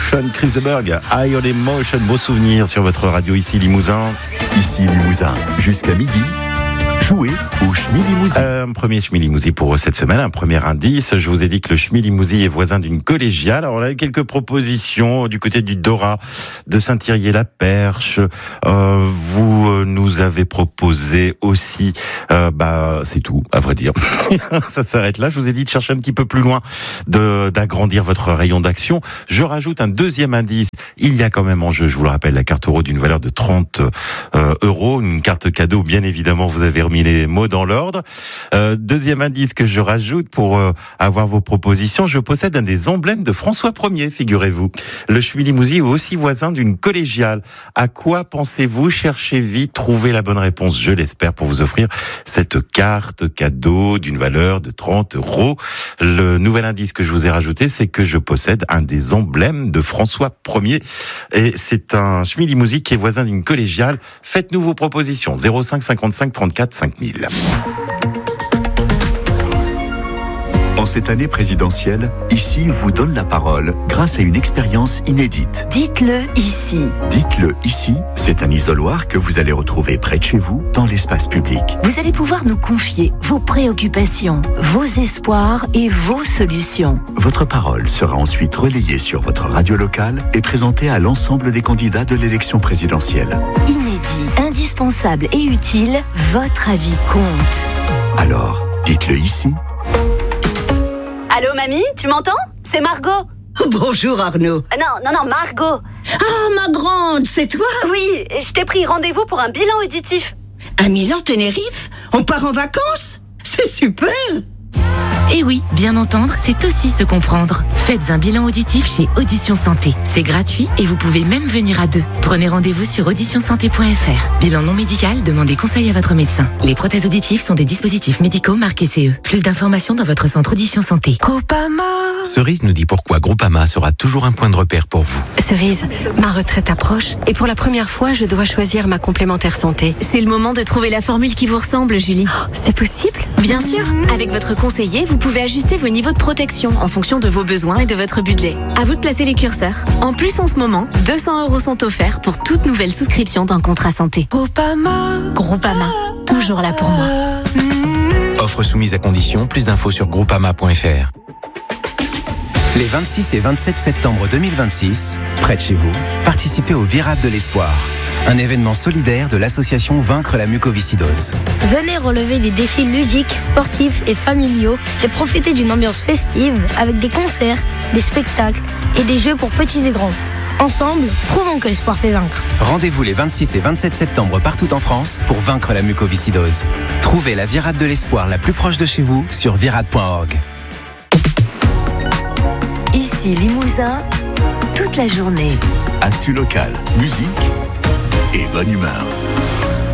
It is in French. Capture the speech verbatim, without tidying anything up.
Emotion, Chris Berg, Eye on Emotion, beau souvenir sur votre radio ici Limousin. Ici Limousin, jusqu'à midi. Jouer au Schmilimousi. Euh, un premier Schmilimousi pour cette semaine, un premier indice. Je vous ai dit que le Schmilimousi est voisin d'une collégiale. Alors on a eu quelques propositions du côté du Dora, de Saint-Thirier-la-Perche. Euh, vous euh, nous avez proposé aussi, euh, bah c'est tout, à vrai dire. Ça s'arrête là. Je vous ai dit de chercher un petit peu plus loin, de d'agrandir votre rayon d'action. Je rajoute un deuxième indice. Il y a quand même en jeu, je vous le rappelle, la carte euro d'une valeur de trente euh, euros, une carte cadeau. Bien évidemment, vous avez remis les mots dans l'ordre. Euh, deuxième indice que je rajoute pour euh, avoir vos propositions, je possède un des emblèmes de François Ier, figurez-vous. Le Schmilimousi est aussi voisin d'une collégiale. À quoi pensez-vous? Cherchez vite, trouvez la bonne réponse, je l'espère, pour vous offrir cette carte cadeau d'une valeur de trente euros. Le nouvel indice que je vous ai rajouté, c'est que je possède un des emblèmes de François Ier. Et c'est un Schmilimousi qui est voisin d'une collégiale. Faites-nous vos propositions. zéro cinq cinquante-cinq trente-quatre cinq mille. En cette année présidentielle, Ici vous donne la parole grâce à une expérience inédite. Dites-le ici. Dites-le ici, c'est un isoloir que vous allez retrouver près de chez vous, dans l'espace public. Vous allez pouvoir nous confier vos préoccupations, vos espoirs et vos solutions. Votre parole sera ensuite relayée sur votre radio locale et présentée à l'ensemble des candidats de l'élection présidentielle. Inédit, indispensable et utile, votre avis compte. Alors, dites-le ici. Allô, mamie, tu m'entends? C'est Margot. Bonjour Arnaud. Euh, non, non, non, Margot. Ah, ma grande, c'est toi? Oui, je t'ai pris rendez-vous pour un bilan auditif. À Milan-Tenerife? On part en vacances? C'est super! Et oui, bien entendre, c'est aussi se comprendre. Faites un bilan auditif chez Audition Santé. C'est gratuit et vous pouvez même venir à deux. Prenez rendez-vous sur audition santé point f r. Bilan non médical, demandez conseil à votre médecin. Les prothèses auditives sont des dispositifs médicaux marqués C E. Plus d'informations dans votre centre Audition Santé. Groupama. Cerise nous dit pourquoi Groupama sera toujours un point de repère pour vous. Cerise, ma retraite approche et pour la première fois, je dois choisir ma complémentaire santé. C'est le moment de trouver la formule qui vous ressemble, Julie. Oh, c'est possible? Bien sûr. Avec votre conseiller, vous pouvez ajuster vos niveaux de protection en fonction de vos besoins et de votre budget. À vous de placer les curseurs. En plus, en ce moment, deux cents euros sont offerts pour toute nouvelle souscription d'un contrat santé. Groupama. Groupama, toujours là pour moi. Offre soumise à condition, plus d'infos sur groupama point f r. Les vingt-six et vingt-sept septembre deux mille vingt-six, près de chez vous, participez au Virade de l'Espoir, un événement solidaire de l'association Vaincre la mucoviscidose. Venez relever des défis ludiques, sportifs et familiaux et profiter d'une ambiance festive avec des concerts, des spectacles et des jeux pour petits et grands. Ensemble, prouvons que l'espoir fait vaincre. Rendez-vous les vingt-six et vingt-sept septembre partout en France pour vaincre la mucoviscidose. Trouvez la Virade de l'Espoir la plus proche de chez vous sur virade point org. Ici Limousin, toute la journée. Actu local, musique et bonne humeur.